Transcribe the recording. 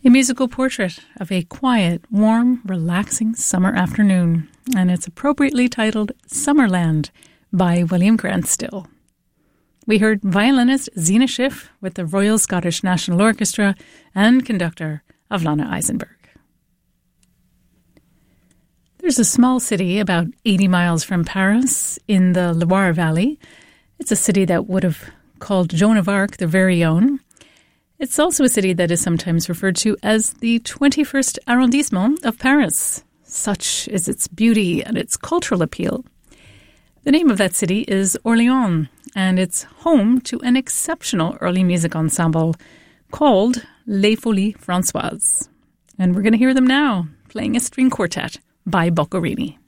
A musical portrait of a quiet, warm, relaxing summer afternoon, and it's appropriately titled Summerland by William Grant Still. We heard violinist Zena Schiff with the Royal Scottish National Orchestra and conductor Avlana Eisenberg. There's a small city about 80 miles from Paris in the Loire Valley. It's a city that would have called Joan of Arc their very own. It's also a city that is sometimes referred to as the 21st arrondissement of Paris. Such is its beauty and its cultural appeal. The name of that city is Orléans, and it's home to an exceptional early music ensemble called Les Folies Françoises. And we're going to hear them now, playing a string quartet by Boccherini.